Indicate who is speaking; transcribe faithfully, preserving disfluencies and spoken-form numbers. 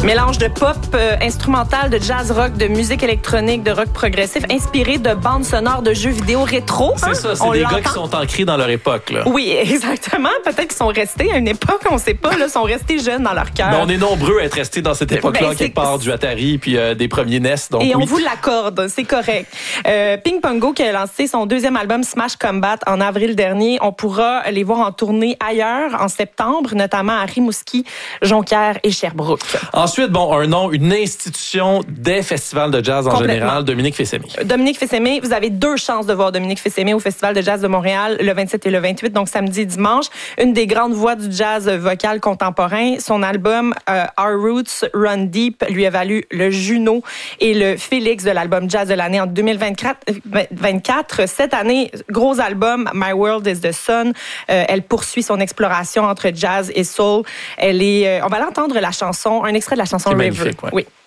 Speaker 1: Mélange de pop euh, instrumental, de jazz rock, de musique électronique, de rock progressif, inspiré de bandes sonores de jeux vidéo rétro.
Speaker 2: C'est
Speaker 1: hein?
Speaker 2: ça, c'est
Speaker 1: On
Speaker 2: des
Speaker 1: l'entend.
Speaker 2: gars qui sont ancrés dans leur époque. Là.
Speaker 1: Oui, exactement. Peut-être qu'ils sont restés à une époque, on ne sait pas, là, sont restés jeunes dans leur cœur.
Speaker 2: Mais on est nombreux à être restés dans cette époque-là,
Speaker 1: Ben,
Speaker 2: quelque part, du Atari puis euh, des premiers N E S. Donc,
Speaker 1: Et
Speaker 2: oui.
Speaker 1: on vous l'accorde, c'est correct. Euh, Ping Pongo qui a lancé son deuxième album Smash Combat en avril dernier. On pourra les voir en tournée ailleurs en septembre, notamment à Rimouski, Jonquière et Sherbrooke.
Speaker 2: Ensuite, bon, un nom, une institution des festivals de jazz en général, Dominique Fils-Aimé.
Speaker 1: Dominique Fils-Aimé, vous avez deux chances de voir Dominique Fils-Aimé au Festival de jazz de Montréal le vingt-sept et le vingt-huit, donc samedi et dimanche. Une des grandes voix du jazz vocal contemporain. Son album euh, Our Roots Run Deep lui a valu le Juno et le Félix de l'album Jazz de l'année en deux mille vingt-quatre. Cette année, gros album, My World is the Sun. Euh, elle poursuit son exploration entre jazz et soul. Elle est, euh, on va l'entendre la chanson, un extrait de la chanson
Speaker 2: C'est
Speaker 1: River.
Speaker 2: magnifique, ouais.
Speaker 1: Oui.